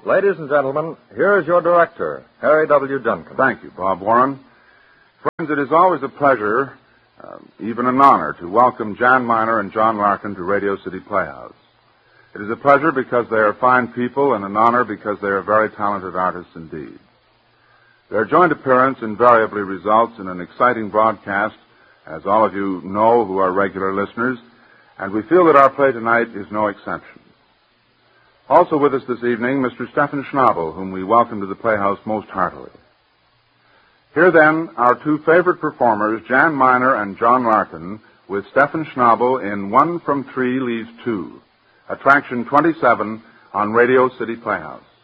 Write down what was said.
Ladies and gentlemen, here is your director, Harry W. Duncan. Thank you, Bob Warren. Friends, it is always a pleasure, even an honor, to welcome Jan Miner and John Larkin to Radio City Playhouse. It is a pleasure because they are fine people and an honor because they are very talented artists indeed. Their joint appearance invariably results in an exciting broadcast, as all of you know who are regular listeners, and we feel that our play tonight is no exception. Also with us this evening, Mr. Stephan Schnabel, whom we welcome to the Playhouse most heartily. Here then, our two favorite performers, Jan Miner and John Larkin, with Stephan Schnabel in 1 from 3 Leaves 2, Attraction 27 on Radio City Playhouse.